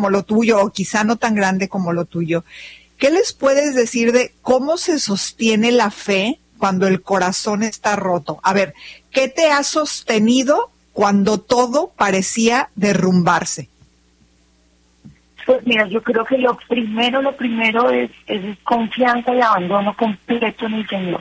como lo tuyo, o quizá no tan grande como lo tuyo, ¿qué les puedes decir de cómo se sostiene la fe cuando el corazón está roto? A ver, ¿qué te ha sostenido cuando todo parecía derrumbarse? Pues mira, yo creo que lo primero es confianza y abandono completo en el Señor.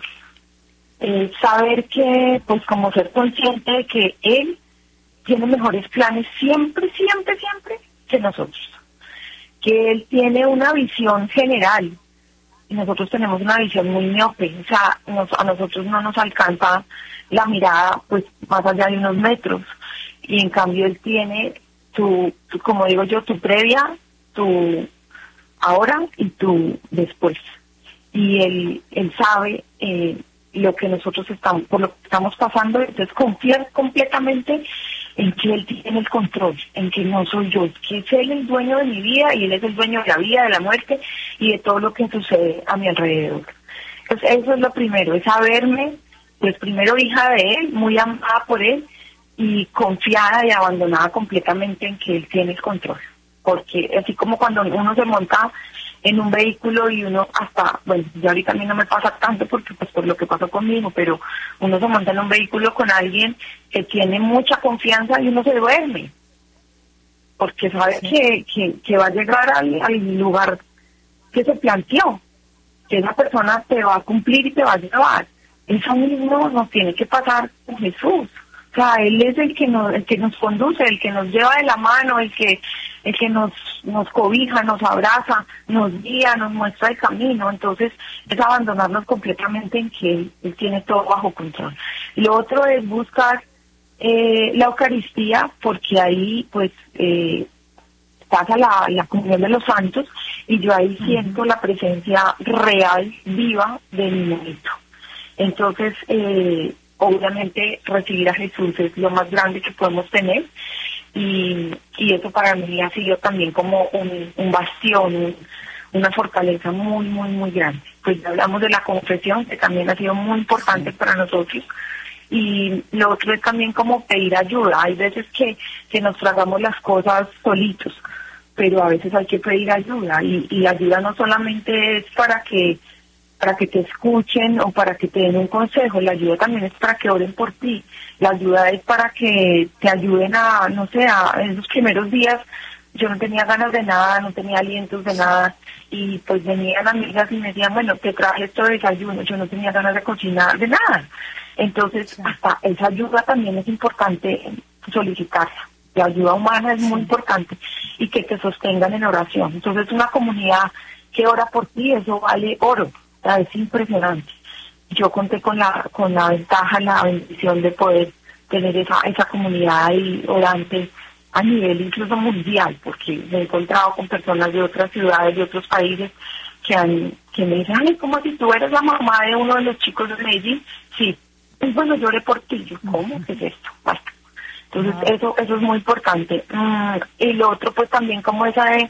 Saber que, pues como ser consciente de que Él tiene mejores planes siempre que nosotros. Que Él tiene una visión general y nosotros tenemos una visión muy miope. O sea, a nosotros no nos alcanza la mirada pues más allá de unos metros. Y en cambio Él tiene como digo yo, tu previa, tu ahora y tu después. Y Él sabe lo que nosotros por lo que estamos pasando, entonces confiar completamente en que Él tiene el control, en que no soy yo, que es Él el dueño de mi vida y Él es el dueño de la vida, de la muerte y de todo lo que sucede a mi alrededor. Entonces eso es lo primero, es saberme, pues primero hija de Él, muy amada por Él y confiada y abandonada completamente en que Él tiene el control. Porque así como cuando uno se monta en un vehículo y uno hasta, bueno, ya ahorita a mí no me pasa tanto porque pues por lo que pasó conmigo, pero uno se monta en un vehículo con alguien que tiene mucha confianza y uno se duerme, porque sabe que va a llegar al lugar que se planteó, que esa persona te va a cumplir y te va a llevar. Eso mismo nos tiene que pasar con Jesús. O sea, Él es el que nos conduce, el que nos lleva de la mano, el que nos cobija, nos abraza, nos guía, nos muestra el camino. Entonces, es abandonarnos completamente en que Él tiene todo bajo control. Lo otro es buscar la Eucaristía, porque ahí, pues, pasa la comunión de los santos, y yo ahí siento la presencia real, viva, de mi monito. Entonces, obviamente recibir a Jesús es lo más grande que podemos tener y eso para mí ha sido también como un bastión, una fortaleza muy, muy, muy grande. Pues ya hablamos de la confesión, que también ha sido muy importante para nosotros, y lo otro es también como pedir ayuda. Hay veces que nos tragamos las cosas solitos, pero a veces hay que pedir ayuda y ayuda no solamente es para que te escuchen o para que te den un consejo, la ayuda también es para que oren por ti, la ayuda es para que te ayuden a, no sé, en esos primeros días yo no tenía ganas de nada, no tenía alientos de nada, y pues venían amigas y me decían, bueno, te traje esto de desayuno, yo no tenía ganas de cocinar, de nada. Entonces, hasta esa ayuda también es importante solicitarla. La ayuda humana es muy importante y que te sostengan en oración. Entonces, una comunidad que ora por ti, eso vale oro. Es impresionante. Yo conté con la ventaja, la bendición de poder tener esa comunidad ahí orante a nivel incluso mundial, porque me he encontrado con personas de otras ciudades, de otros países, que me dicen, ay, ¿cómo si tú eres la mamá de uno de los chicos de Medellín? Sí. Pues bueno, yo oré por ti. Yo, ¿cómo? ¿Qué es esto? Basta. Entonces, eso es muy importante. Y lo otro, pues también como ese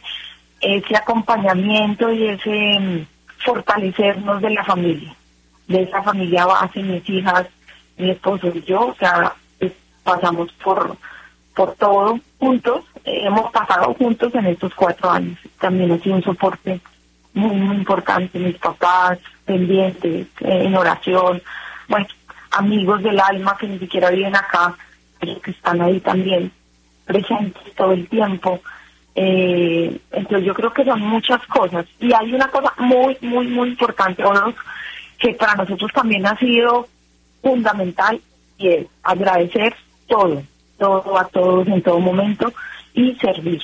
acompañamiento y ese fortalecernos de la familia, de esa familia base, mis hijas, mi esposo y yo, o sea, pues, pasamos por todo juntos, hemos pasado juntos en estos 4 años, también ha sido un soporte muy, muy importante, mis papás pendientes, en oración, bueno, amigos del alma que ni siquiera viven acá, pero que están ahí también presentes todo el tiempo. Entonces yo creo que son muchas cosas, y hay una cosa muy, muy, muy importante, o dos, que para nosotros también ha sido fundamental, y es agradecer todo a todos en todo momento y servir.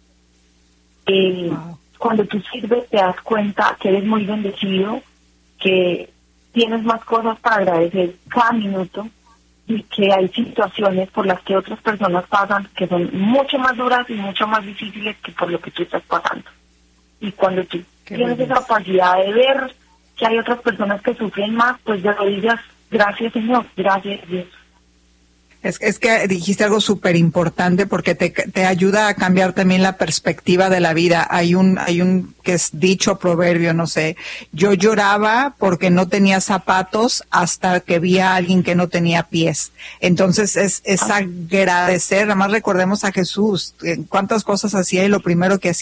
Cuando tú sirves te das cuenta que eres muy bendecido, que tienes más cosas para agradecer cada minuto, y que hay situaciones por las que otras personas pasan que son mucho más duras y mucho más difíciles que por lo que tú estás pasando. Y cuando tú tienes esa capacidad de ver que hay otras personas que sufren más, pues de rodillas, gracias Señor, gracias Dios. Es que dijiste algo súper importante porque te ayuda a cambiar también la perspectiva de la vida. Hay un que es dicho proverbio, no sé, yo lloraba porque no tenía zapatos hasta que vi a alguien que no tenía pies. Entonces es agradecer, además recordemos a Jesús, cuántas cosas hacía y lo primero que hacía